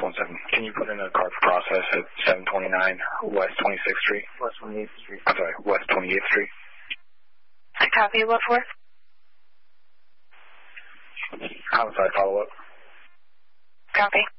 617. Can you put in a car for process at 729 West 26th Street? West 28th Street. I'm sorry, West 28th Street. I copy. What for? Homicide follow-up. Copy.